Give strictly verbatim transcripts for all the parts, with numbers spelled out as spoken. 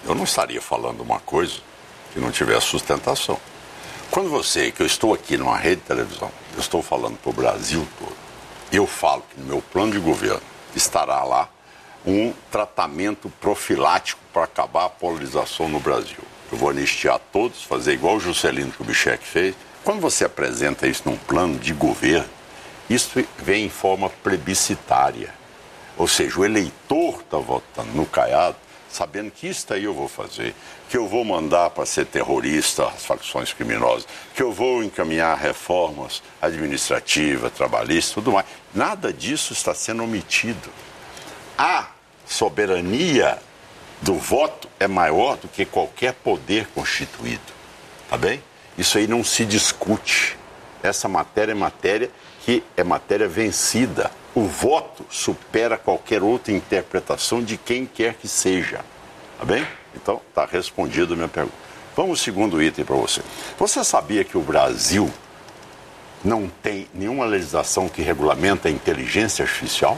eu não estaria falando uma coisa que não tivesse sustentação. Quando você, que eu estou aqui numa rede de televisão, eu estou falando para o Brasil todo, eu falo que no meu plano de governo estará lá um tratamento profilático para acabar a polarização no Brasil. Eu vou anistiar todos, fazer igual o Juscelino Kubitschek fez. Quando você apresenta isso num plano de governo, isso vem em forma plebiscitária. Ou seja, o eleitor está votando no Caiado, sabendo que isso aí eu vou fazer, que eu vou mandar para ser terrorista as facções criminosas, que eu vou encaminhar reformas administrativas, trabalhistas, tudo mais. Nada disso está sendo omitido. A soberania do voto é maior do que qualquer poder constituído. Tá bem? Isso aí não se discute. Essa matéria é matéria que é matéria vencida. O voto supera qualquer outra interpretação de quem quer que seja. Tá bem? Então, está respondida a minha pergunta. Vamos ao segundo item para você. Você sabia que o Brasil não tem nenhuma legislação que regulamenta a inteligência artificial?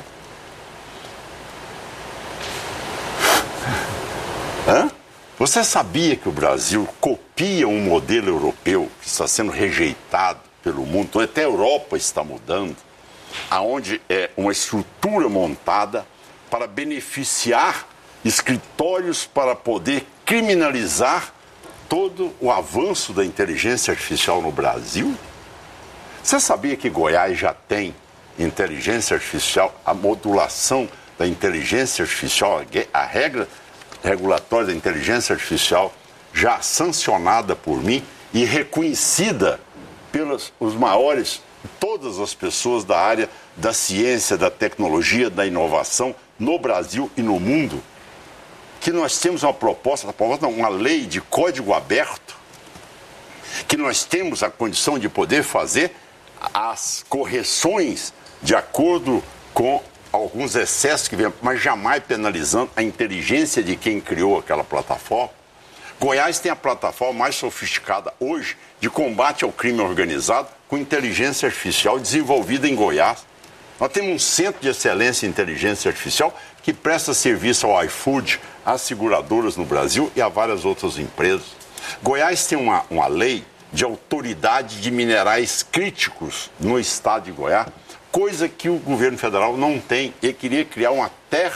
Hã? Você sabia que o Brasil copia um modelo europeu que está sendo rejeitado pelo mundo? Até a Europa está mudando, aonde é uma estrutura montada para beneficiar escritórios para poder criminalizar todo o avanço da inteligência artificial no Brasil? Você sabia que Goiás já tem inteligência artificial, a modulação da inteligência artificial, a regra regulatória da inteligência artificial já sancionada por mim e reconhecida pelos os maiores, todas as pessoas da área da ciência, da tecnologia, da inovação no Brasil e no mundo, que nós temos uma proposta, uma lei de código aberto, que nós temos a condição de poder fazer as correções de acordo com alguns excessos que vêm, mas jamais penalizando a inteligência de quem criou aquela plataforma. Goiás tem a plataforma mais sofisticada hoje de combate ao crime organizado com inteligência artificial desenvolvida em Goiás. Nós temos um centro de excelência em inteligência artificial que presta serviço ao iFood, às seguradoras no Brasil e a várias outras empresas. Goiás tem uma, uma lei de autoridade de minerais críticos no estado de Goiás, coisa que o governo federal não tem. Ele queria criar uma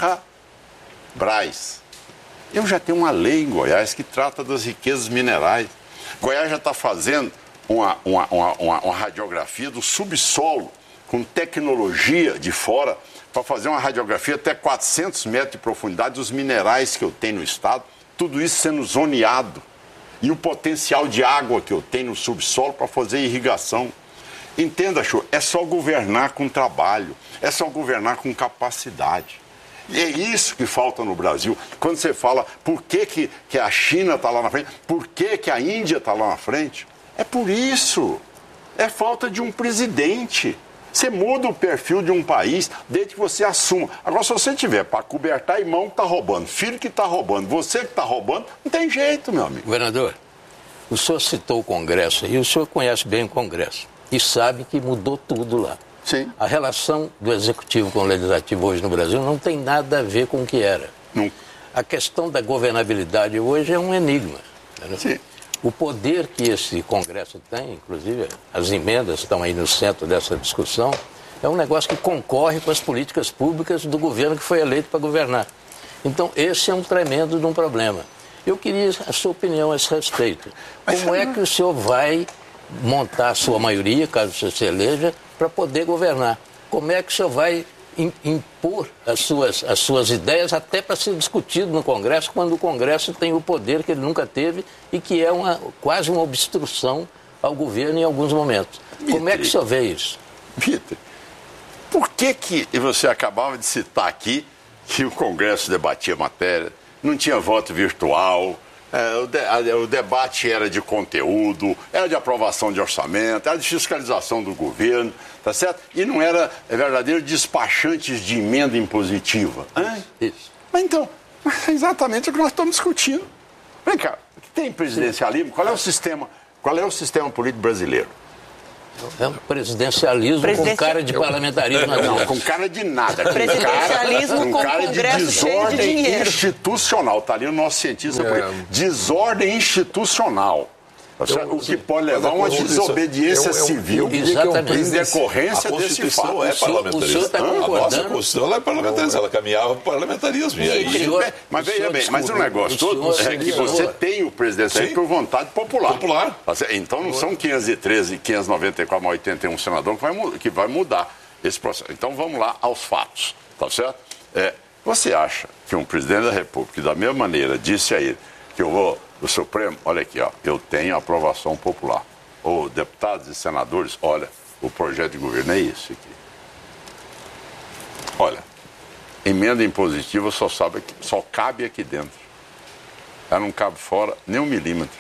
Terra-Brás. Eu já tenho uma lei em Goiás que trata das riquezas minerais. Goiás já está fazendo uma, uma, uma, uma, uma radiografia do subsolo com tecnologia de fora para fazer uma radiografia até quatrocentos metros de profundidade dos minerais que eu tenho no estado, tudo isso sendo zoneado. E o potencial de água que eu tenho no subsolo para fazer irrigação. Entenda, Chu, é só governar com trabalho, é só governar com capacidade. E é isso que falta no Brasil. Quando você fala por que, que, que a China está lá na frente, por que, que a Índia está lá na frente, é por isso. É falta de um presidente. Você muda o perfil de um país desde que você assuma. Agora, se você tiver para cobertar irmão que está roubando, filho que está roubando, você que está roubando, não tem jeito, meu amigo. Governador, o senhor citou o Congresso e o senhor conhece bem o Congresso e sabe que mudou tudo lá. Sim. A relação do Executivo com o Legislativo hoje no Brasil não tem nada a ver com o que era. Não. A questão da governabilidade hoje é um enigma. Né? Sim. O poder que esse Congresso tem, inclusive as emendas estão aí no centro dessa discussão, é um negócio que concorre com as políticas públicas do governo que foi eleito para governar. Então, esse é um tremendo de um problema. Eu queria a sua opinião a esse respeito. Como é que o senhor vai montar a sua maioria, caso você se eleja, para poder governar? Como é que o senhor vai impor as suas, as suas ideias até para ser discutido no Congresso, quando o Congresso tem o poder que ele nunca teve e que é uma, quase uma obstrução ao governo em alguns momentos? Mitre, como é que o senhor vê isso? Mitre, por que que você acabava de citar aqui que o Congresso debatia matéria, não tinha voto virtual, é, o, de, a, o debate era de conteúdo, era de aprovação de orçamento, era de fiscalização do governo, tá certo? E não era é, verdadeiro despachantes de emenda impositiva. Isso, isso. Mas então, é exatamente o que nós estamos discutindo. Vem cá, tem presidencialismo? Qual é o sistema, qual é o sistema político brasileiro? É um presidencialismo Presidencial... com cara de parlamentarismo. Não, não, com cara de nada. Com presidencialismo cara, com, com cara congresso de cheio de dinheiro. Institucional. Está ali o nosso cientista. É. Desordem institucional. Eu, o que pode levar a uma desobediência eu, eu, civil eu, eu, eu, em decorrência desse fato. É parlamentarista. O senhor está concordando? A nossa Constituição é parlamentarista, ela caminhava para o parlamentarismo. E aí, senhor, mas veja bem, mas o negócio o todo é que você senhor... tem o presidencialismo por vontade popular. Popular. Então não são quinhentos e treze, quinhentos e noventa e quatro, oitenta e um senadores que vai, que vai mudar esse processo. Então vamos lá aos fatos, tá certo? É, você acha que um presidente da República, da mesma maneira, disse a ele que eu vou... O Supremo, olha aqui, ó, eu tenho aprovação popular. Ô, deputados e senadores, olha, o projeto de governo é isso aqui. Olha, emenda impositiva só, sabe aqui, só cabe aqui dentro. Ela não cabe fora nem um milímetro.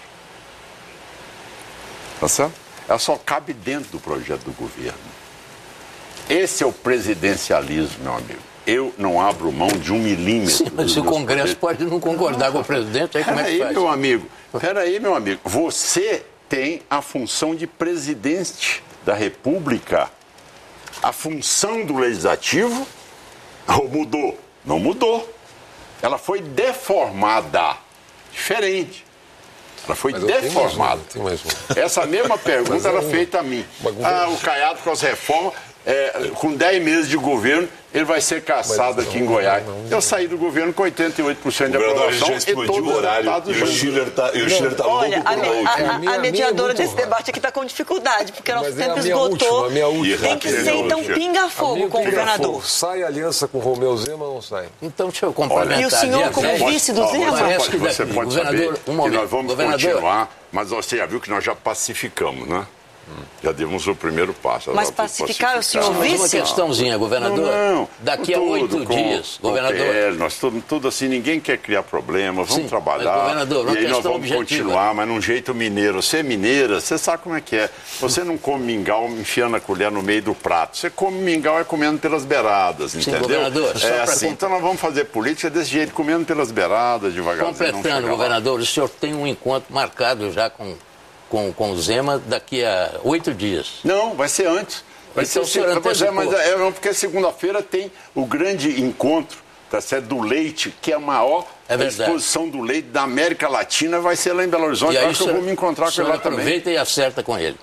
Tá certo? Ela só cabe dentro do projeto do governo. Esse é o presidencialismo, meu amigo. Eu não abro mão de um milímetro. Sim, mas se o Congresso pode não concordar com o presidente, aí como é que faz? Peraí, meu amigo. Peraí, meu amigo. Você tem a função de presidente da República. A função do Legislativo ou mudou? Não mudou. Ela foi deformada. Diferente. Ela foi Mas deformada. Tem mais uma, tem mais uma. Essa mesma pergunta era um... feita a mim. Mas... Ah, o Caiado com as reformas, é, com dez meses de governo, ele vai ser caçado Mas aqui não, em Goiás. não, não, não. Eu saí do governo com oitenta e oito por cento de aprovação já e explodiu todos o horário. os E o resultados Schiller está e o Schiller tá louco Olha, a, por me, uma a, última. a, minha- a mediadora minha é desse muito debate aqui está com dificuldade, porque nosso Mas é tempo a minha esgotou. última, a minha última. Tem que ser, então, Última. pinga-fogo Amigo, com o pinga governador. fogo. Sai a aliança com o Romeu Zema ou não sai? Então, deixa eu complementar. E o senhor, Dia como dez, vice do Ó, Zema? Você Parece pode, que você daqui, pode governador, saber um que momento. nós vamos Governador. continuar, mas você já viu que nós já pacificamos, né? Já demos o primeiro passo. Mas Já pacificar é o senhor Mas uma vice? questãozinha, governador. Não, não. Daqui a Tudo oito com- dias, com governador. P L, nós tudo, tudo assim, ninguém quer criar problema, vamos Sim, trabalhar. mas, governador, uma e aí nós questão vamos objetiva. continuar, mas num jeito mineiro. Você é mineira, você sabe como é que é. Você não come mingau enfiando a colher no meio do prato. Você come mingau é comendo pelas beiradas, Sim, entendeu? governador, só é pra assim, comp- então nós vamos fazer política desse jeito, comendo pelas beiradas, devagarzinho. não Completando, chegar lá. governador, o senhor tem um encontro marcado já com, com, com o Zema daqui a oito dias. Não, vai ser antes. Vai Então, ser o senhor se- pois é, antecipou. mas é, não, porque segunda-feira tem o grande encontro, tá certo, do leite, que é a maior É verdade. exposição do leite da América Latina, vai ser lá em Belo Horizonte. E aí Eu o acho que eu senhor, vou me encontrar o com senhor ele lá também. aproveita e acerta com ele.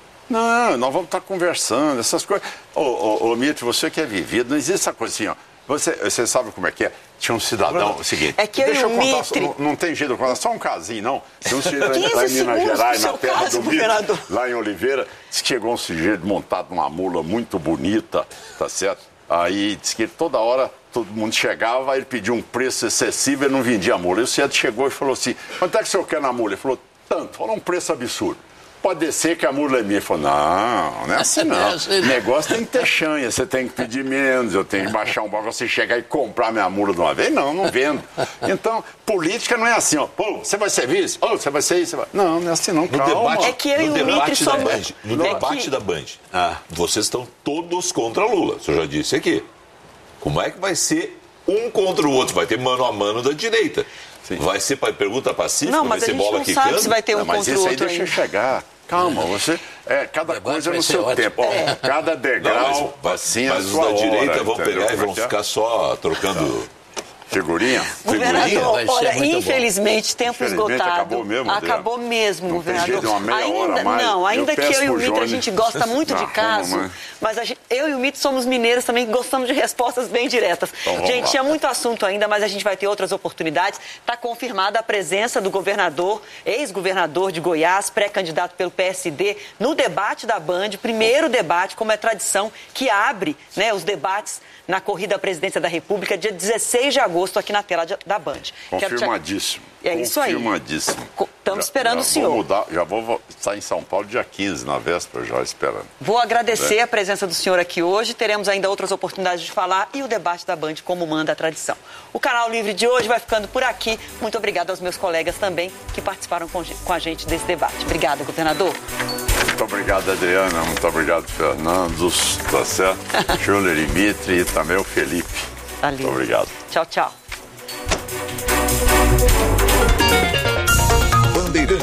Não, nós vamos estar conversando, essas coisas. Ô, ô, ô Mito, você que é vivido, não existe essa coisa assim, ó. Você, você sabe como é que é? Tinha um cidadão, o seguinte, É que eu deixa e eu o contar, Mitre- não, não tem jeito de contar, só um casinho, não. Tem um sujeito lá em- quinze lá em Minas segundos Gerais, pro na seu terra caso, do Mitre, governador. lá em Oliveira, disse que chegou um sujeito montado numa mula muito bonita, tá certo? Aí disse que toda hora todo mundo chegava, ele pediu um preço excessivo, ele não vendia a mula. E o sujeito chegou e falou assim, quanto é que o senhor quer na mula? Ele falou, tanto, falou um preço absurdo. Pode descer que a mula é minha. Ele falou, não, não é assim não. O negócio tem que ter chanha, você tem que pedir menos, eu tenho que baixar um balcão, você chegar e comprar minha mula de uma vez. Não, não vendo. Então, política não é assim, ó. Pô, você vai ser vice? Ô, você vai ser isso? Você vai... Não, não é assim não, No calma. debate, É que eu e no o debate Mitre da somos- Band, no É debate que- da Band, Ah. vocês estão todos contra Lula. O senhor já disse aqui. Como é que vai ser um contra o outro? Vai ter mano a mano da direita. Sim. Vai ser para pergunta pacífica? Não, vai mas a ser gente bola não quicando? sabe se vai ter um Não, mas contra o isso aí outro deixa ainda. chegar. Calma, você. É, cada O debate coisa vai no ser seu ótimo. tempo. Ó, cada Não, degrau, mas, assim, mas a os sua da direita hora, vão entendeu? pegar e Como é vão que é? ficar só trocando Figurinha? Governador, Vai ser olha, muito bom. infelizmente, tempo Infelizmente, esgotado. acabou mesmo, Adriano. Acabou mesmo, Não tem governador. jeito, uma meia ainda, hora a mais. Não, Eu ainda que peço eu e o pro Mitre a Jones. gente gosta muito de Arruma, caso, mas- mas a gente- eu e o Mitre somos mineiros também, que gostamos de respostas bem diretas. Então, vamos gente, lá. tinha muito assunto ainda, mas a gente vai ter outras oportunidades. Está confirmada a presença do governador, ex-governador de Goiás, pré-candidato pelo P S D, no debate da Band, primeiro debate, como é tradição, que abre, né, os debates na corrida à presidência da República, dia dezesseis de agosto, aqui na tela de- da Band. Quero te- Confirmadíssimo. É isso aí. Confirmadíssimo. Co- estamos Já- esperando já o senhor. Vou mudar, já vou vo- estar em São Paulo dia quinze, na véspera, já esperando. Vou agradecer a presença do senhor aqui hoje. Teremos ainda outras oportunidades de falar e o debate da Band, como manda a tradição. O Canal Livre de hoje vai ficando por aqui. Muito obrigada aos meus colegas também que participaram com ge- com a gente desse debate. Obrigada, governador. Muito obrigado, Adriana. Muito obrigado, Fernando. Tá certo? Júlio Dimitri e também o Felipe. Valeu. Muito obrigado. Tchau, tchau. Bandeirantes.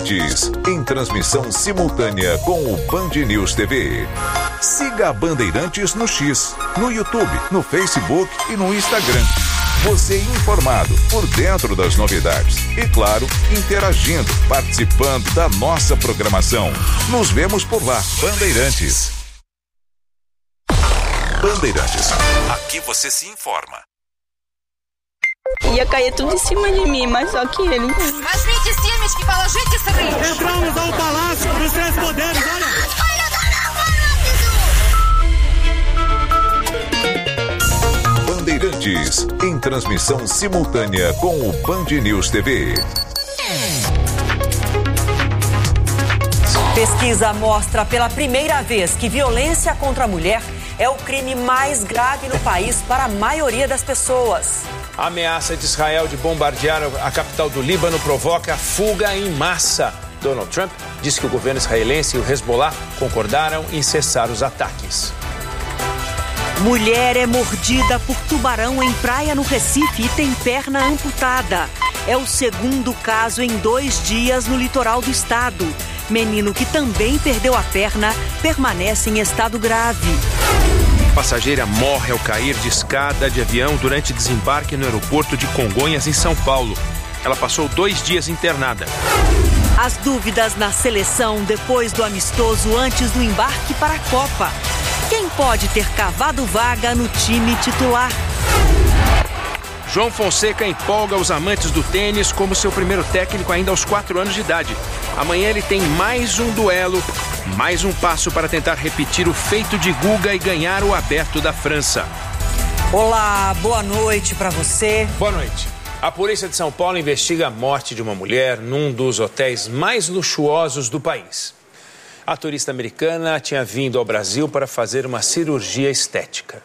Bandeirantes, em transmissão simultânea com o Band News T V. Siga a Bandeirantes no X, no YouTube, no Facebook e no Instagram. Você informado, por dentro das novidades. E claro, interagindo, participando da nossa programação. Nos vemos por lá. Bandeirantes. Bandeirantes. Aqui você se informa. Ia cair tudo em cima de mim, mas só que ele... Mas gente, filmes que falam, gente, isso entramos ao Palácio dos Três Poderes, olha... Bandeirantes, em transmissão simultânea com o Band News T V. Pesquisa mostra pela primeira vez que violência contra a mulher é o crime mais grave no país para a maioria das pessoas. A ameaça de Israel de bombardear a capital do Líbano provoca fuga em massa. Donald Trump disse que o governo israelense e o Hezbollah concordaram em cessar os ataques. Mulher é mordida por tubarão em praia no Recife e tem perna amputada. É o segundo caso em dois dias no litoral do estado. Menino que também perdeu a perna permanece em estado grave. Passageira morre ao cair de escada de avião durante desembarque no aeroporto de Congonhas, em São Paulo. Ela passou dois dias internada. As dúvidas na seleção depois do amistoso antes do embarque para a Copa. Quem pode ter cavado vaga no time titular? João Fonseca empolga os amantes do tênis como seu primeiro técnico ainda aos quatro anos de idade. Amanhã ele tem mais um duelo, mais um passo para tentar repetir o feito de Guga e ganhar o Aberto da França. Olá, boa noite para você. Boa noite. A polícia de São Paulo investiga a morte de uma mulher num dos hotéis mais luxuosos do país. A turista americana tinha vindo ao Brasil para fazer uma cirurgia estética.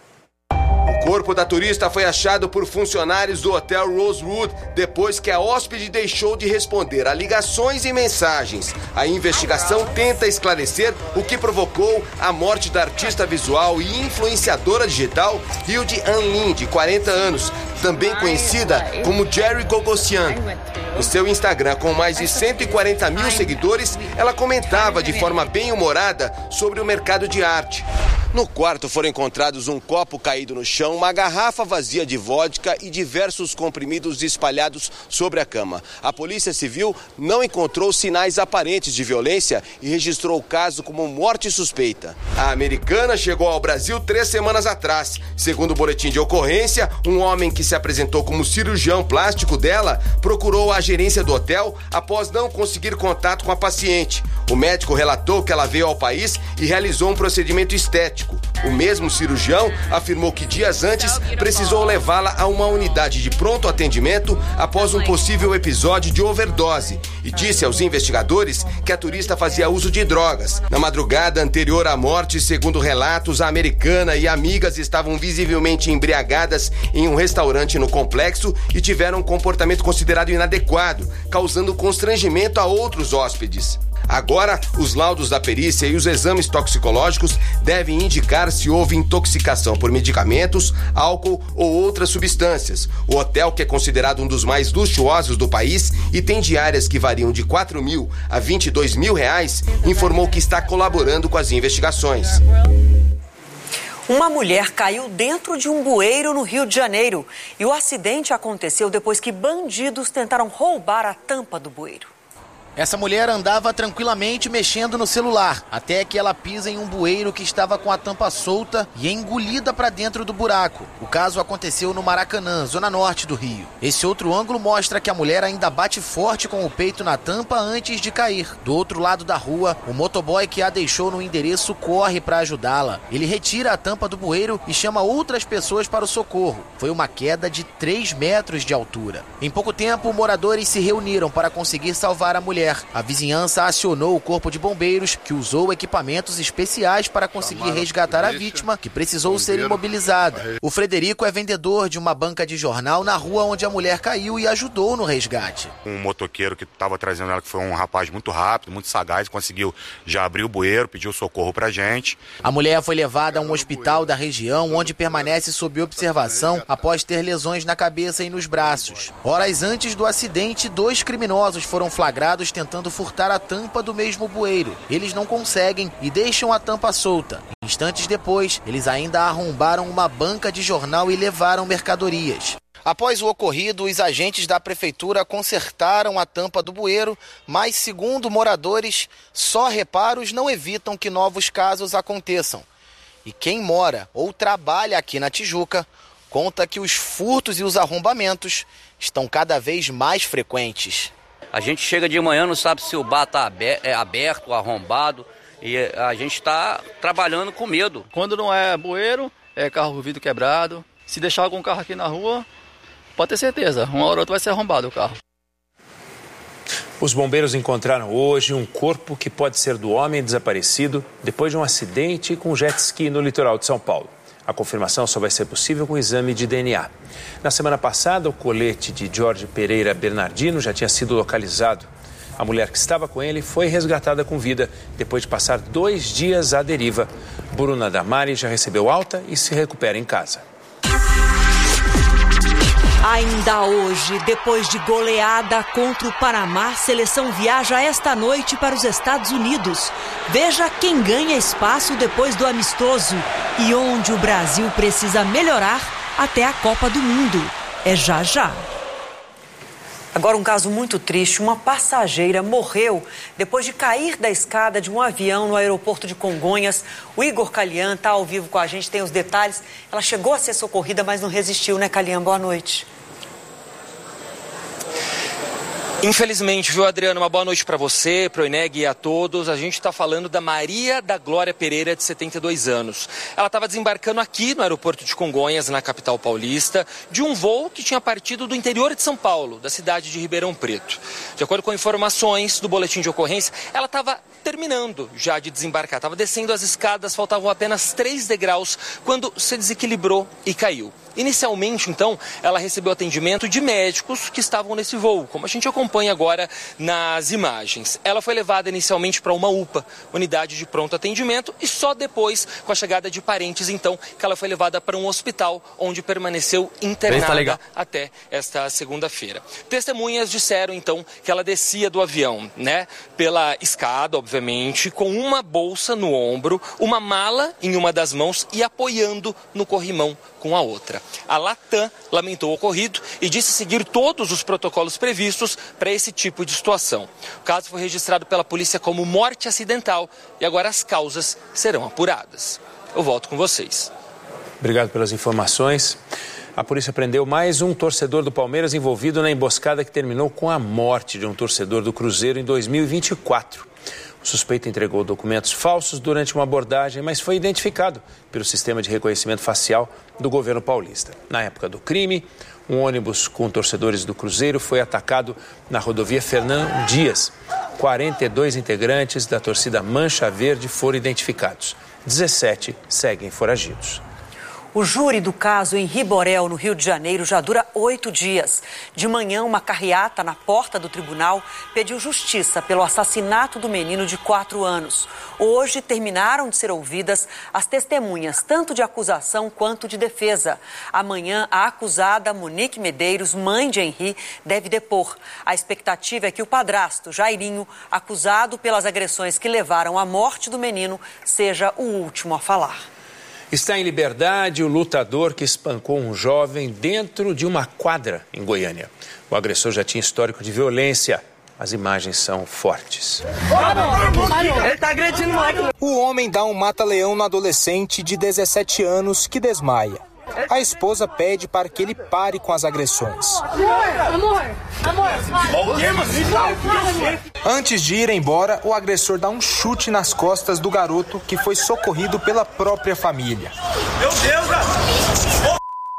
O corpo da turista foi achado por funcionários do Hotel Rosewood depois que a hóspede deixou de responder a ligações e mensagens. A investigação tenta esclarecer o que provocou a morte da artista visual e influenciadora digital Hilde Anlin, de quarenta anos, também conhecida como Jerry Gogosian. No seu Instagram, com mais de cento e quarenta mil seguidores, ela comentava de forma bem-humorada sobre o mercado de arte. No quarto foram encontrados um copo caído no chão, uma garrafa vazia de vodka e diversos comprimidos espalhados sobre a cama. A Polícia Civil não encontrou sinais aparentes de violência e registrou o caso como morte suspeita. A americana chegou ao Brasil três semanas atrás. Segundo o boletim de ocorrência, um homem que se apresentou como cirurgião plástico dela procurou a gerência do hotel após não conseguir contato com a paciente. O médico relatou que ela veio ao país e realizou um procedimento estético. O mesmo cirurgião afirmou que dias antes precisou levá-la a uma unidade de pronto atendimento após um possível episódio de overdose e disse aos investigadores que a turista fazia uso de drogas. Na madrugada anterior à morte, segundo relatos, a americana e amigas estavam visivelmente embriagadas em um restaurante no complexo e tiveram um comportamento considerado inadequado, causando constrangimento a outros hóspedes. Agora, os laudos da perícia e os exames toxicológicos devem indicar se houve intoxicação por medicamentos, álcool ou outras substâncias. O hotel, que é considerado um dos mais luxuosos do país e tem diárias que variam de quatro mil a vinte e dois mil reais, informou que está colaborando com as investigações. Uma mulher caiu dentro de um bueiro no Rio de Janeiro e o acidente aconteceu depois que bandidos tentaram roubar a tampa do bueiro. Essa mulher andava tranquilamente mexendo no celular, até que ela pisa em um bueiro que estava com a tampa solta e é engolida para dentro do buraco. O caso aconteceu no Maracanã, zona norte do Rio. Esse outro ângulo mostra que a mulher ainda bate forte com o peito na tampa antes de cair. Do outro lado da rua, o motoboy que a deixou no endereço corre para ajudá-la. Ele retira a tampa do bueiro e chama outras pessoas para o socorro. Foi uma queda de três metros de altura. Em pouco tempo, moradores se reuniram para conseguir salvar a mulher. A vizinhança acionou o corpo de bombeiros, que usou equipamentos especiais para conseguir resgatar a vítima, que precisou ser imobilizada. O Frederico é vendedor de uma banca de jornal na rua onde a mulher caiu e ajudou no resgate. Um motoqueiro que estava trazendo ela, que foi um rapaz muito rápido, muito sagaz, conseguiu já abrir o bueiro, pediu socorro pra gente. A mulher foi levada a um hospital da região, onde permanece sob observação após ter lesões na cabeça e nos braços. Horas antes do acidente, dois criminosos foram flagrados tentando furtar a tampa do mesmo bueiro. Eles não conseguem e deixam a tampa solta. Instantes depois, eles ainda arrombaram uma banca de jornal e levaram mercadorias. Após o ocorrido, os agentes da prefeitura consertaram a tampa do bueiro, mas, segundo moradores, só reparos não evitam que novos casos aconteçam. E quem mora ou trabalha aqui na Tijuca conta que os furtos e os arrombamentos estão cada vez mais frequentes. A gente chega de manhã, não sabe se o bar está aberto, arrombado, e a gente está trabalhando com medo. Quando não é bueiro, é carro com vidro quebrado. Se deixar algum carro aqui na rua, pode ter certeza, uma hora ou outra vai ser arrombado o carro. Os bombeiros encontraram hoje um corpo que pode ser do homem desaparecido depois de um acidente com jet ski no litoral de São Paulo. A confirmação só vai ser possível com exame de D N A. Na semana passada, o colete de Jorge Pereira Bernardino já tinha sido localizado. A mulher que estava com ele foi resgatada com vida depois de passar dois dias à deriva. Bruna Damari já recebeu alta e se recupera em casa. Ainda hoje, depois de goleada contra o Panamá, a seleção viaja esta noite para os Estados Unidos. Veja quem ganha espaço depois do amistoso e onde o Brasil precisa melhorar até a Copa do Mundo. É já já. Agora um caso muito triste, uma passageira morreu depois de cair da escada de um avião no aeroporto de Congonhas. O Igor Calian está ao vivo com a gente, tem os detalhes. Ela chegou a ser socorrida, mas não resistiu, né, Calian? Boa noite. Infelizmente, viu, Adriana? Uma boa noite para você, para o Ineg e a todos. A gente está falando da Maria da Glória Pereira, de setenta e dois anos. Ela estava desembarcando aqui no aeroporto de Congonhas, na capital paulista, de um voo que tinha partido do interior de São Paulo, da cidade de Ribeirão Preto. De acordo com informações do boletim de ocorrência, ela estava terminando já de desembarcar, estava descendo as escadas, faltavam apenas três degraus quando se desequilibrou e caiu. Inicialmente, então, ela recebeu atendimento de médicos que estavam nesse voo, como a gente acompanha agora nas imagens. Ela foi levada inicialmente para uma U P A, unidade de pronto atendimento, e só depois, com a chegada de parentes, então, que ela foi levada para um hospital, onde permaneceu internada até esta segunda-feira. Testemunhas disseram, então, que ela descia do avião, né, pela escada, obviamente, com uma bolsa no ombro, uma mala em uma das mãos e apoiando no corrimão com a outra. A Latam lamentou o ocorrido e disse seguir todos os protocolos previstos para esse tipo de situação. O caso foi registrado pela polícia como morte acidental e agora as causas serão apuradas. Eu volto com vocês. Obrigado pelas informações. A polícia prendeu mais um torcedor do Palmeiras envolvido na emboscada que terminou com a morte de um torcedor do Cruzeiro em dois mil e vinte e quatro. O suspeito entregou documentos falsos durante uma abordagem, mas foi identificado pelo sistema de reconhecimento facial do governo paulista. Na época do crime, um ônibus com torcedores do Cruzeiro foi atacado na rodovia Fernão Dias. quarenta e dois integrantes da torcida Mancha Verde foram identificados. dezessete seguem foragidos. O júri do caso em Riborel, no Rio de Janeiro, já dura oito dias. De manhã, uma carreata na porta do tribunal pediu justiça pelo assassinato do menino de quatro anos. Hoje, terminaram de ser ouvidas as testemunhas, tanto de acusação quanto de defesa. Amanhã, a acusada Monique Medeiros, mãe de Henri, deve depor. A expectativa é que o padrasto, Jairinho, acusado pelas agressões que levaram à morte do menino, seja o último a falar. Está em liberdade o lutador que espancou um jovem dentro de uma quadra em Goiânia. O agressor já tinha histórico de violência. As imagens são fortes. Ele tá agredindo o O homem dá um mata-leão no adolescente de dezessete anos que desmaia. A esposa pede para que ele pare com as agressões. Amor, amor, amor. Antes de ir embora, o agressor dá um chute nas costas do garoto que foi socorrido pela própria família. Meu Deus!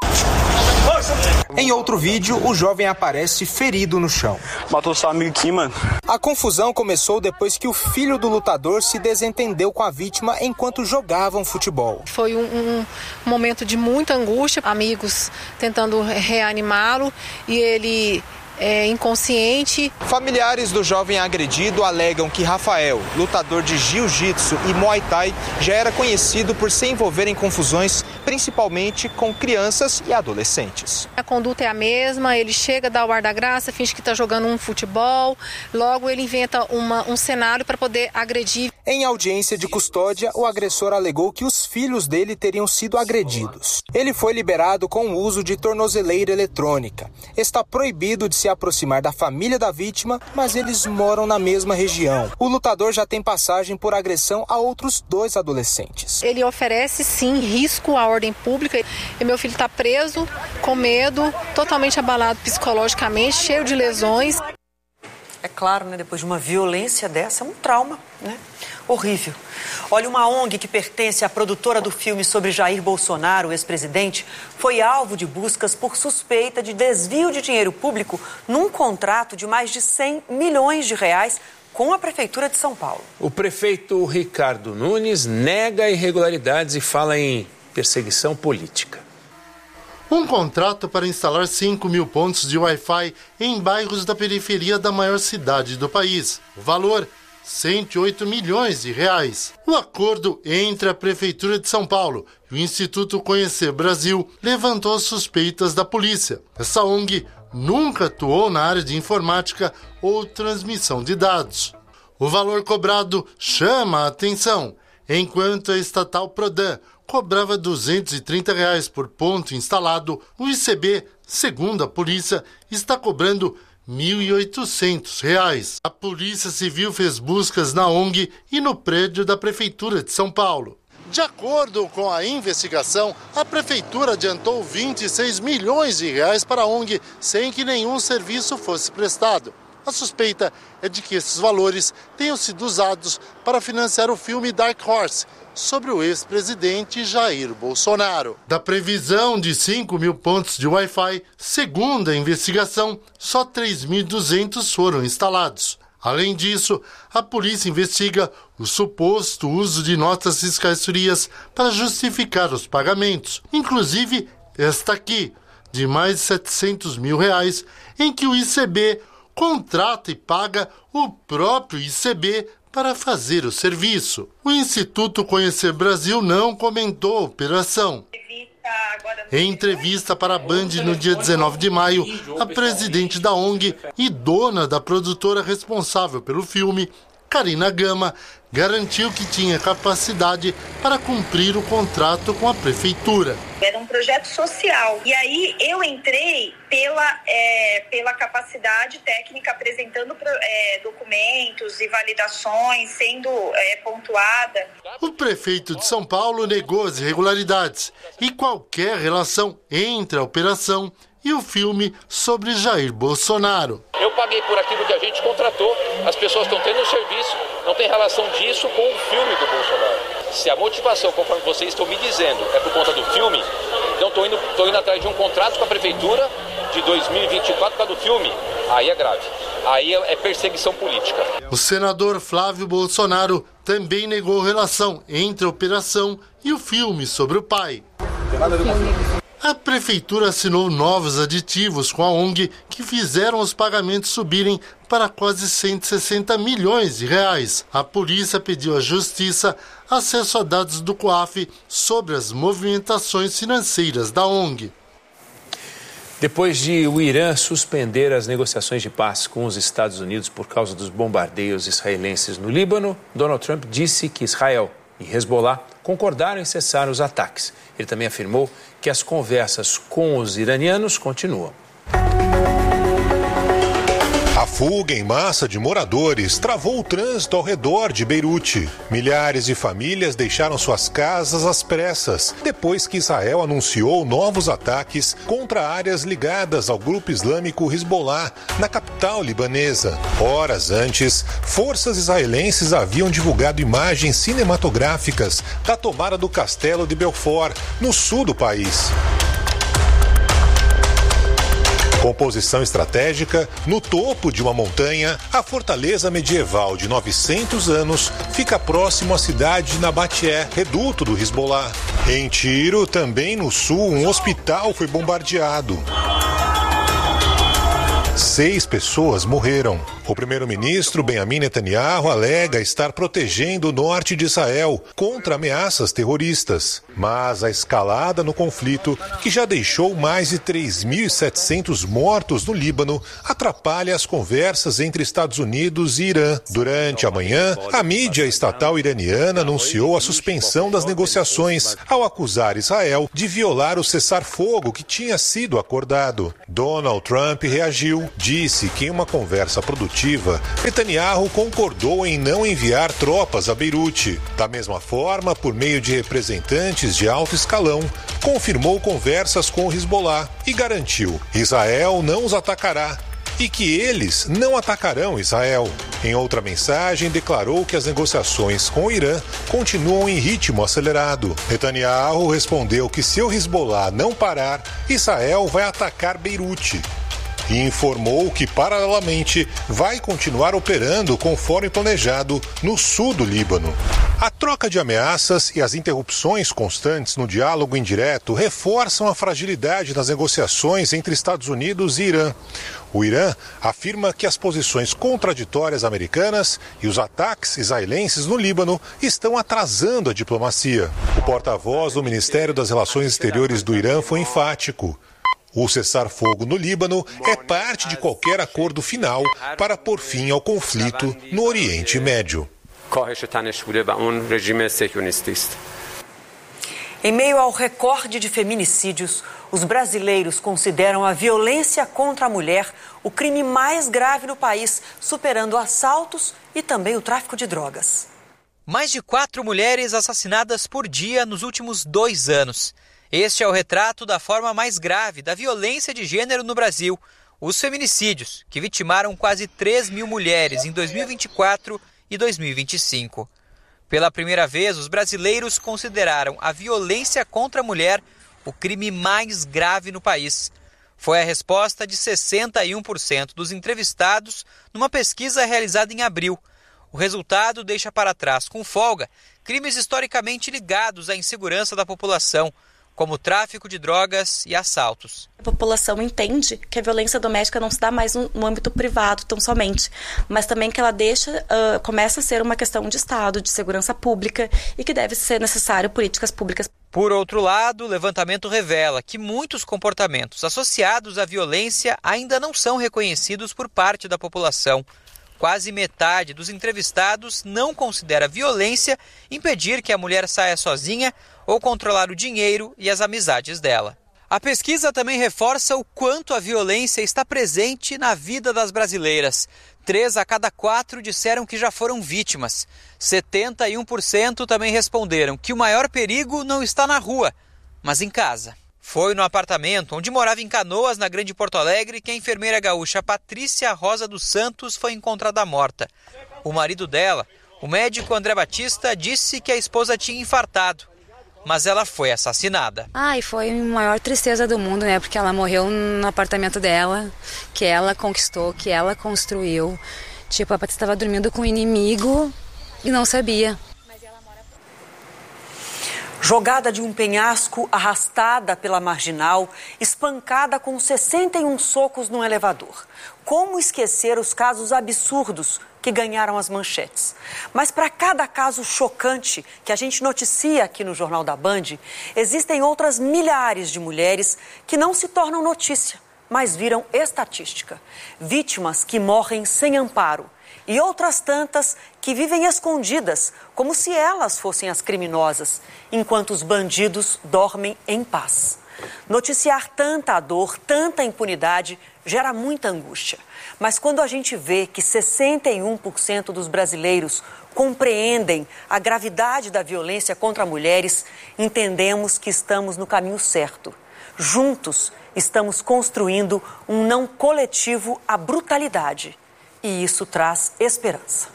Em outro vídeo, o jovem aparece ferido no chão. Matou seu amigo aqui, mano. A confusão começou depois que o filho do lutador se desentendeu com a vítima enquanto jogavam futebol. Foi um, um momento de muita angústia, amigos tentando reanimá-lo e ele é, inconsciente. Familiares do jovem agredido alegam que Rafael, lutador de jiu-jitsu e muay thai, já era conhecido por se envolver em confusões, principalmente com crianças e adolescentes. A conduta é a mesma, ele chega, dá o ar da graça, finge que está jogando um futebol, logo ele inventa uma, um cenário para poder agredir. Em audiência de custódia, o agressor alegou que os filhos dele teriam sido agredidos. Ele foi liberado com o uso de tornozeleira eletrônica. Está proibido de se aproximar da família da vítima, mas eles moram na mesma região. O lutador já tem passagem por agressão a outros dois adolescentes. Ele oferece, sim, risco à ordem pública. E meu filho está preso, com medo, totalmente abalado psicologicamente, cheio de lesões. É claro, né? Depois de uma violência dessa, é um trauma, né? Horrível. Olha, uma O N G que pertence à produtora do filme sobre Jair Bolsonaro, o ex-presidente, foi alvo de buscas por suspeita de desvio de dinheiro público num contrato de mais de cem milhões de reais com a Prefeitura de São Paulo. O prefeito Ricardo Nunes nega irregularidades e fala em perseguição política. Um contrato para instalar cinco mil pontos de Wi-Fi em bairros da periferia da maior cidade do país. O valor, cento e oito milhões de reais. O acordo entre a Prefeitura de São Paulo e o Instituto Conhecer Brasil levantou suspeitas da polícia. Essa O N G nunca atuou na área de informática ou transmissão de dados. O valor cobrado chama a atenção, enquanto a estatal Prodan cobrava duzentos e trinta reais por ponto instalado, o I C B, segundo a polícia, está cobrando mil e oitocentos reais. A Polícia Civil fez buscas na O N G e no prédio da Prefeitura de São Paulo. De acordo com a investigação, a Prefeitura adiantou vinte e seis milhões de reais para a O N G sem que nenhum serviço fosse prestado. A suspeita é de que esses valores tenham sido usados para financiar o filme Dark Horse, sobre o ex-presidente Jair Bolsonaro. Da previsão de cinco mil pontos de Wi-Fi, segundo a investigação, só três mil e duzentos foram instalados. Além disso, a polícia investiga o suposto uso de notas fiscais frias para justificar os pagamentos, inclusive esta aqui, de mais de setecentos mil reais, em que o I C B contrata e paga o próprio I C B para fazer o serviço. O Instituto Conhecer Brasil não comentou a operação. Em entrevista para a Band no dia dezenove de maio, a presidente da O N G e dona da produtora responsável pelo filme, Karina Gama, garantiu que tinha capacidade para cumprir o contrato com a prefeitura. Era um projeto social. E aí eu entrei pela, é, pela capacidade técnica, apresentando é, documentos e validações, sendo é, pontuada. O prefeito de São Paulo negou as irregularidades e qualquer relação entre a operação e o filme sobre Jair Bolsonaro. Eu paguei por aquilo que a gente contratou, as pessoas estão tendo um serviço, não tem relação disso com o filme do Bolsonaro. Se a motivação, conforme vocês estão me dizendo, é por conta do filme, então estou indo, tô indo atrás de um contrato com a Prefeitura de dois mil e vinte e quatro por causa do filme, aí é grave. Aí é perseguição política. O senador Flávio Bolsonaro também negou relação entre a operação e o filme sobre o pai. A prefeitura assinou novos aditivos com a O N G que fizeram os pagamentos subirem para quase cento e sessenta milhões de reais. A polícia pediu à justiça acesso a dados do COAF sobre as movimentações financeiras da O N G. Depois de o Irã suspender as negociações de paz com os Estados Unidos por causa dos bombardeios israelenses no Líbano, Donald Trump disse que Israel e Hezbollah concordaram em cessar os ataques. Ele também afirmou que as conversas com os iranianos continuam. A fuga em massa de moradores travou o trânsito ao redor de Beirute. Milhares de famílias deixaram suas casas às pressas, depois que Israel anunciou novos ataques contra áreas ligadas ao grupo islâmico Hezbollah, na capital libanesa. Horas antes, forças israelenses haviam divulgado imagens cinematográficas da tomada do castelo de Belfort, no sul do país. Composição estratégica, no topo de uma montanha, a fortaleza medieval de novecentos anos fica próximo à cidade de Nabaté, reduto do Hezbollah. Em Tiro, também no sul, um hospital foi bombardeado. seis pessoas morreram. O primeiro-ministro Benjamin Netanyahu alega estar protegendo o norte de Israel contra ameaças terroristas. Mas a escalada no conflito, que já deixou mais de três mil e setecentos mortos no Líbano, atrapalha as conversas entre Estados Unidos e Irã. Durante a manhã, a mídia estatal iraniana anunciou a suspensão das negociações, ao acusar Israel de violar o cessar-fogo que tinha sido acordado. Donald Trump reagiu, disse que em uma conversa produtiva, Netanyahu concordou em não enviar tropas a Beirute. Da mesma forma, por meio de representantes de alto escalão, confirmou conversas com o Hezbollah e garantiu: Israel não os atacará e que eles não atacarão Israel. Em outra mensagem, declarou que as negociações com o Irã continuam em ritmo acelerado. Netanyahu respondeu que se o Hezbollah não parar, Israel vai atacar Beirute. E informou que, paralelamente, vai continuar operando conforme planejado no sul do Líbano. A troca de ameaças e as interrupções constantes no diálogo indireto reforçam a fragilidade das negociações entre Estados Unidos e Irã. O Irã afirma que as posições contraditórias americanas e os ataques israelenses no Líbano estão atrasando a diplomacia. O porta-voz do Ministério das Relações Exteriores do Irã foi enfático. O cessar-fogo no Líbano é parte de qualquer acordo final para pôr fim ao conflito no Oriente Médio. Em meio ao recorde de feminicídios, os brasileiros consideram a violência contra a mulher o crime mais grave no país, superando assaltos e também o tráfico de drogas. Mais de quatro mulheres assassinadas por dia nos últimos dois anos. Este é o retrato da forma mais grave da violência de gênero no Brasil, os feminicídios, que vitimaram quase três mil mulheres em dois mil e vinte e quatro e dois mil e vinte e cinco. Pela primeira vez, os brasileiros consideraram a violência contra a mulher o crime mais grave no país. Foi a resposta de sessenta e um por cento dos entrevistados numa pesquisa realizada em abril. O resultado deixa para trás, com folga, crimes historicamente ligados à insegurança da população, como tráfico de drogas e assaltos. A população entende que a violência doméstica não se dá mais no, no âmbito privado tão somente, mas também que ela deixa, uh, começa a ser uma questão de Estado, de segurança pública e que deve ser necessário políticas públicas. Por outro lado, o levantamento revela que muitos comportamentos associados à violência ainda não são reconhecidos por parte da população. Quase metade dos entrevistados não considera violência impedir que a mulher saia sozinha ou controlar o dinheiro e as amizades dela. A pesquisa também reforça o quanto a violência está presente na vida das brasileiras. Três a cada quatro disseram que já foram vítimas. setenta e um por cento também responderam que o maior perigo não está na rua, mas em casa. Foi no apartamento onde morava em Canoas, na Grande Porto Alegre, que a enfermeira gaúcha Patrícia Rosa dos Santos foi encontrada morta. O marido dela, o médico André Batista, disse que a esposa tinha infartado, mas ela foi assassinada. Ai, foi a maior tristeza do mundo, né? Porque ela morreu no apartamento dela, que ela conquistou, que ela construiu. Tipo, a Patrícia estava dormindo com o inimigo e não sabia. Jogada de um penhasco, arrastada pela marginal, espancada com sessenta e um socos no elevador. Como esquecer os casos absurdos que ganharam as manchetes? Mas para cada caso chocante que a gente noticia aqui no Jornal da Band, existem outras milhares de mulheres que não se tornam notícia, mas viram estatística. Vítimas que morrem sem amparo. E outras tantas que vivem escondidas, como se elas fossem as criminosas, enquanto os bandidos dormem em paz. Noticiar tanta dor, tanta impunidade, gera muita angústia. Mas quando a gente vê que sessenta e um por cento dos brasileiros compreendem a gravidade da violência contra mulheres, entendemos que estamos no caminho certo. Juntos, estamos construindo um não coletivo à brutalidade. E isso traz esperança.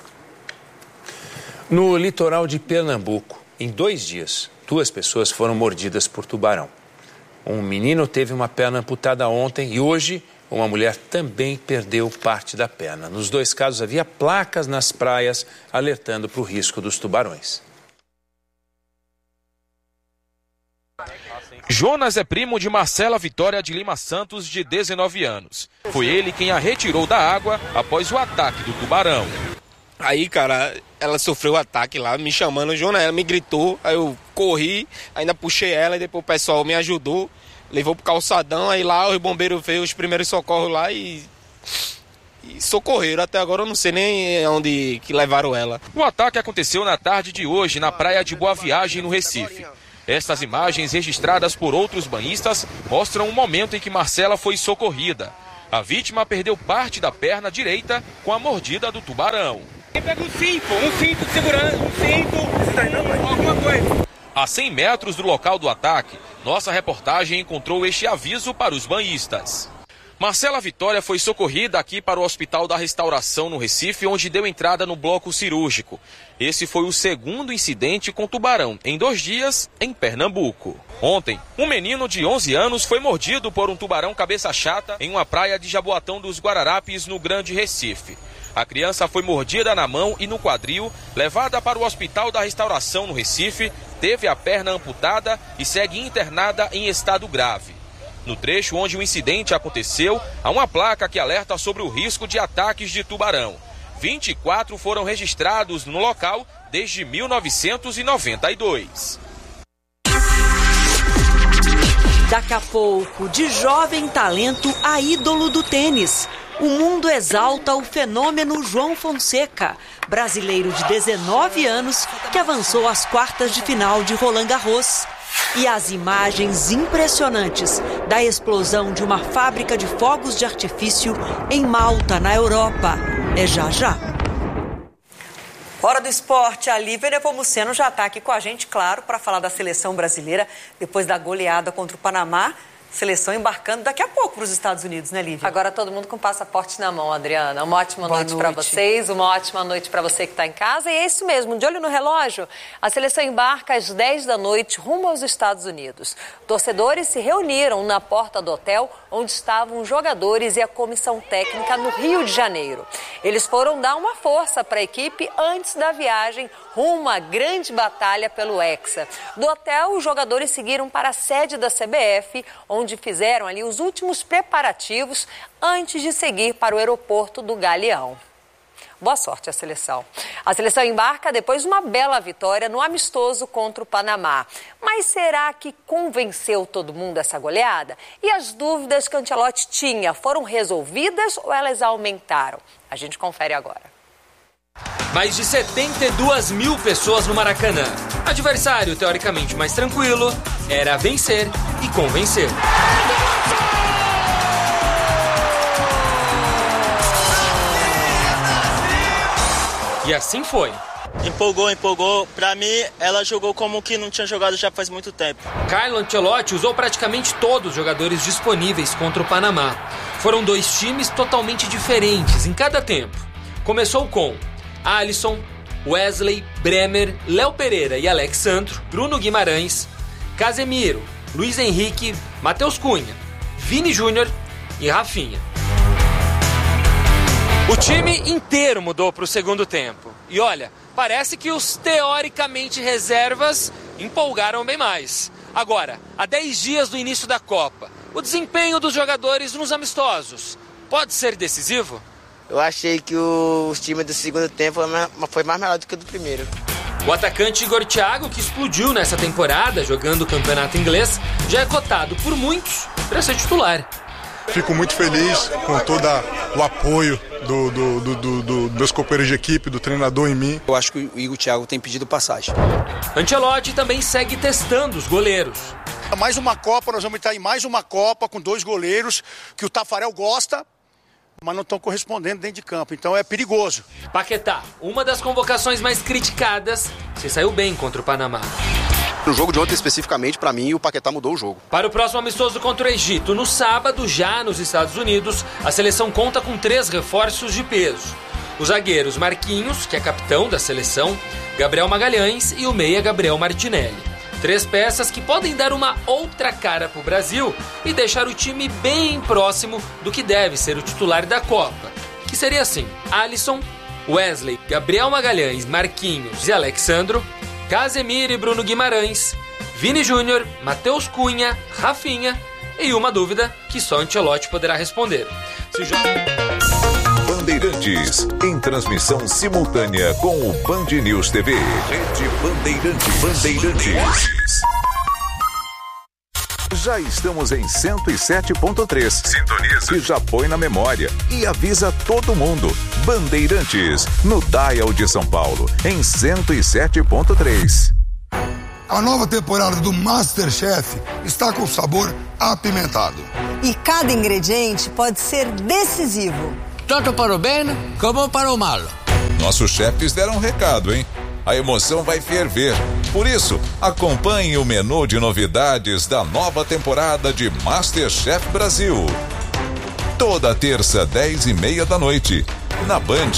No litoral de Pernambuco, em dois dias, duas pessoas foram mordidas por tubarão. Um menino teve uma perna amputada ontem e hoje uma mulher também perdeu parte da perna. Nos dois casos havia placas nas praias alertando para o risco dos tubarões. Jonas é primo de Marcela Vitória de Lima Santos, de dezenove anos. Foi ele quem a retirou da água após o ataque do tubarão. Aí, cara, ela sofreu o ataque lá, me chamando, Jonas, ela me gritou, aí eu corri, ainda puxei ela e depois o pessoal me ajudou, levou pro calçadão, aí lá os bombeiros veio os primeiros socorros lá e... e socorreram. Até agora eu não sei nem onde que levaram ela. O ataque aconteceu na tarde de hoje na praia de Boa Viagem, no Recife. Estas imagens, registradas por outros banhistas, mostram o momento em que Marcela foi socorrida. A vítima perdeu parte da perna direita com a mordida do tubarão. Pega um cinto, um cinto de segurança, um cinto, alguma coisa. A cem metros do local do ataque, nossa reportagem encontrou este aviso para os banhistas. Marcela Vitória foi socorrida aqui para o Hospital da Restauração, no Recife, onde deu entrada no bloco cirúrgico. Esse foi o segundo incidente com tubarão em dois dias em Pernambuco. Ontem, um menino de onze anos foi mordido por um tubarão cabeça chata em uma praia de Jaboatão dos Guararapes, no Grande Recife. A criança foi mordida na mão e no quadril, levada para o Hospital da Restauração, no Recife, teve a perna amputada e segue internada em estado grave. No trecho onde o incidente aconteceu, há uma placa que alerta sobre o risco de ataques de tubarão. vinte e quatro foram registrados no local desde mil novecentos e noventa e dois. Daqui a pouco, de jovem talento a ídolo do tênis. O mundo exalta o fenômeno João Fonseca, brasileiro de dezenove anos que avançou às quartas de final de Roland Garros. E as imagens impressionantes da explosão de uma fábrica de fogos de artifício em Malta, na Europa. É já já. Hora do esporte, a Lívia Nepomuceno já está aqui com a gente, claro, para falar da seleção brasileira depois da goleada contra o Panamá. Seleção embarcando daqui a pouco para os Estados Unidos, né, Lívia? Agora todo mundo com passaporte na mão, Adriana. Uma ótima Boa noite, noite. para vocês, uma ótima noite para você que está em casa. E é isso mesmo, de olho no relógio, a seleção embarca às dez da noite rumo aos Estados Unidos. Torcedores se reuniram na porta do hotel onde estavam os jogadores e a comissão técnica no Rio de Janeiro. Eles foram dar uma força para a equipe antes da viagem rumo à grande batalha pelo Hexa. Do hotel, os jogadores seguiram para a sede da C B F, onde fizeram ali os últimos preparativos antes de seguir para o aeroporto do Galeão. Boa sorte à seleção. A seleção embarca depois de uma bela vitória no amistoso contra o Panamá. Mas será que convenceu todo mundo essa goleada? E as dúvidas que o Ancelotti tinha foram resolvidas ou elas aumentaram? A gente confere agora. Mais de setenta e duas mil pessoas no Maracanã. Adversário teoricamente mais tranquilo era vencer e convencer. E assim foi. Empolgou, empolgou. Pra mim, ela jogou como que não tinha jogado já faz muito tempo. Carlo Ancelotti usou praticamente todos os jogadores disponíveis contra o Panamá. Foram dois times totalmente diferentes em cada tempo. Começou com Alisson, Wesley, Bremer, Léo Pereira e Alex Sandro, Bruno Guimarães, Casemiro, Luiz Henrique, Matheus Cunha, Vini Júnior e Rafinha. O time inteiro mudou para o segundo tempo. E olha, parece que os teoricamente reservas empolgaram bem mais. Agora, há dez dias do início da Copa, o desempenho dos jogadores nos amistosos pode ser decisivo? Eu achei que o, os times do segundo tempo foi mais melhor do que o do primeiro. O atacante Igor Thiago, que explodiu nessa temporada jogando o campeonato inglês, já é cotado por muitos para ser titular. Fico muito feliz com todo o apoio do, do, do, do, do, dos companheiros de equipe, do treinador em mim. Eu acho que o Igor Thiago tem pedido passagem. Ancelotti também segue testando os goleiros. Mais uma Copa, nós vamos estar em mais uma Copa com dois goleiros que o Tafarel gosta, mas não estão correspondendo dentro de campo, então é perigoso. Paquetá, uma das convocações mais criticadas, se saiu bem contra o Panamá. No jogo de ontem, especificamente, para mim, o Paquetá mudou o jogo. Para o próximo amistoso contra o Egito, no sábado, já nos Estados Unidos, a seleção conta com três reforços de peso. Os zagueiros Marquinhos, que é capitão da seleção, Gabriel Magalhães e o meia Gabriel Martinelli. Três peças que podem dar uma outra cara para o Brasil e deixar o time bem próximo do que deve ser o titular da Copa, que seria assim: Alisson, Wesley, Gabriel Magalhães, Marquinhos e Alex Sandro, Casemiro e Bruno Guimarães, Vini Júnior, Matheus Cunha, Rafinha e uma dúvida que só Ancelotti poderá responder. Se o jogo... Bandeirantes, em transmissão simultânea com o Band News T V. Rede Bandeirantes. Bandeirantes. Já estamos em cento e sete ponto três. Sintoniza. Que já põe na memória e avisa todo mundo. Bandeirantes, no Dial de São Paulo, em cento e sete ponto três. A nova temporada do MasterChef está com sabor apimentado. E cada ingrediente pode ser decisivo. Tanto para o bem como para o mal. Nossos chefes deram um recado, hein? A emoção vai ferver. Por isso, acompanhe o menu de novidades da nova temporada de MasterChef Brasil. Toda terça, dez e meia da noite, na Band.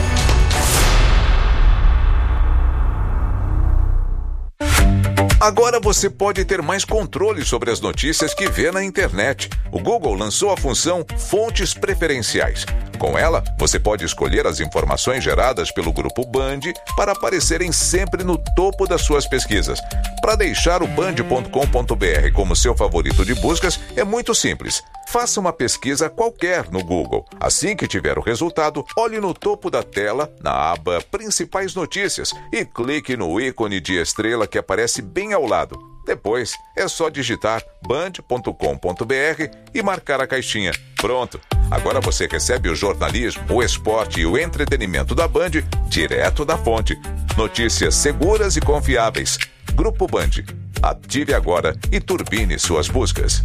Agora você pode ter mais controle sobre as notícias que vê na internet. O Google lançou a função Fontes Preferenciais. Com ela, você pode escolher as informações geradas pelo Grupo Band para aparecerem sempre no topo das suas pesquisas. Para deixar o band ponto com ponto br como seu favorito de buscas, é muito simples. Faça uma pesquisa qualquer no Google. Assim que tiver o resultado, olhe no topo da tela, na aba Principais Notícias, e clique no ícone de estrela que aparece bem ao lado. Depois, é só digitar band ponto com ponto br e marcar a caixinha. Pronto! Agora você recebe o jornalismo, o esporte e o entretenimento da Band direto da fonte. Notícias seguras e confiáveis. Grupo Band. Ative agora e turbine suas buscas.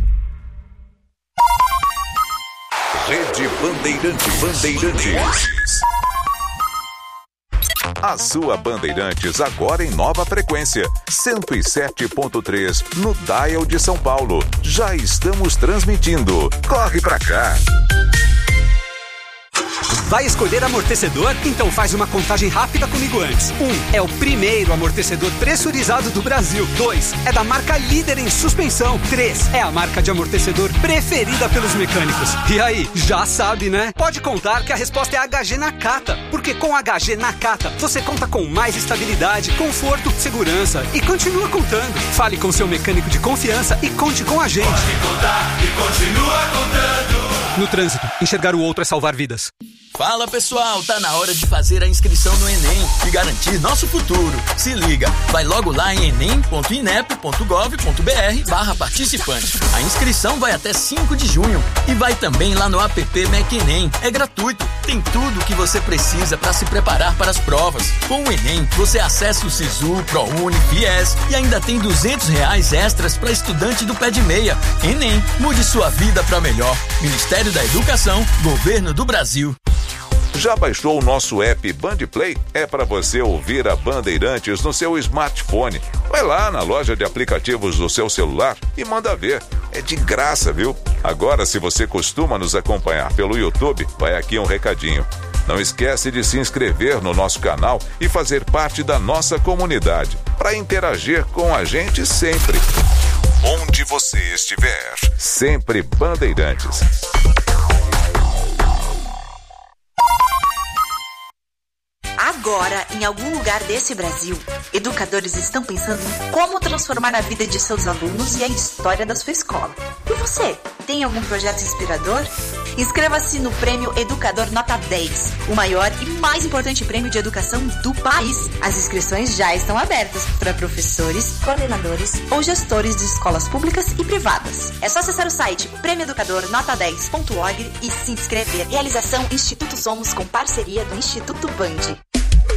Rede Bandeirantes. Bandeirantes. A sua Bandeirantes agora em nova frequência, cento e sete ponto três no Dial de São Paulo. Já estamos transmitindo. Corre pra cá. Vai escolher amortecedor? Então faz uma contagem rápida comigo antes. Um, é o primeiro amortecedor pressurizado do Brasil. Dois, é da marca líder em suspensão. Três, é a marca de amortecedor preferida pelos mecânicos. E aí, já sabe, né? Pode contar que a resposta é H G Nakata. Porque com H G Nakata, você conta com mais estabilidade, conforto, segurança e continua contando. Fale com seu mecânico de confiança e conte com a gente. Pode contar e continua contando. No trânsito, enxergar o outro é salvar vidas. Fala pessoal, tá na hora de fazer a inscrição no Enem e garantir nosso futuro. Se liga, vai logo lá em enem ponto inep ponto gov ponto br barra participante. A inscrição vai até cinco de junho e vai também lá no app MecEnem. É gratuito, tem tudo o que você precisa para se preparar para as provas. Com o Enem, você acessa o Sisu, ProUni, Fies e ainda tem duzentos reais extras para estudante do pé de meia. Enem, mude sua vida para melhor. Ministério da Educação, Governo do Brasil. Já baixou o nosso app Band Play? É para você ouvir a Bandeirantes no seu smartphone. Vai lá na loja de aplicativos do seu celular e manda ver. É de graça, viu? Agora, se você costuma nos acompanhar pelo YouTube, vai aqui um recadinho. Não esquece de se inscrever no nosso canal e fazer parte da nossa comunidade, para interagir com a gente sempre. Onde você estiver, sempre Bandeirantes. Agora, em algum lugar desse Brasil, educadores estão pensando em como transformar a vida de seus alunos e a história da sua escola. E você, tem algum projeto inspirador? Inscreva-se no Prêmio Educador Nota dez, o maior e mais importante prêmio de educação do país. As inscrições já estão abertas para professores, coordenadores ou gestores de escolas públicas e privadas. É só acessar o site prêmio educador nota dez ponto org e se inscrever. Realização Instituto Somos com parceria do Instituto Band.